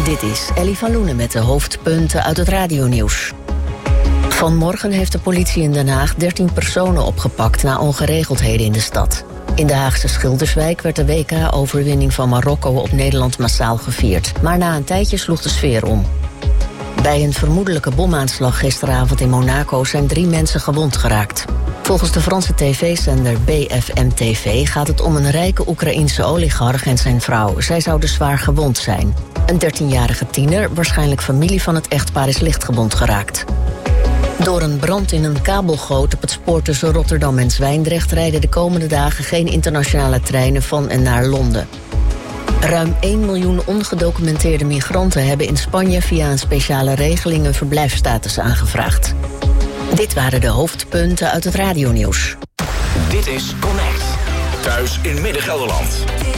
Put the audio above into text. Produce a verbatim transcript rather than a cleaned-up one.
Dit is Ellie van Loenen met de hoofdpunten uit het radionieuws. Vanmorgen heeft de politie in Den Haag dertien personen opgepakt na ongeregeldheden in de stad. In de Haagse Schilderswijk werd de W K-overwinning van Marokko op Nederland massaal gevierd. Maar na een tijdje sloeg de sfeer om. Bij een vermoedelijke bomaanslag gisteravond in Monaco zijn drie mensen gewond geraakt. Volgens de Franse tv-zender B F M T V gaat het om een rijke Oekraïense oligarch en zijn vrouw. Zij zouden zwaar gewond zijn. Een dertienjarige tiener, waarschijnlijk familie van het echtpaar, is lichtgewond geraakt. Door een brand in een kabelgoot op het spoor tussen Rotterdam en Zwijndrecht rijden de komende dagen geen internationale treinen van en naar Londen. Ruim één miljoen ongedocumenteerde migranten hebben in Spanje via een speciale regeling een verblijfsstatus aangevraagd. Dit waren de hoofdpunten uit het radionieuws. Dit is Connect. Thuis in Midden-Gelderland.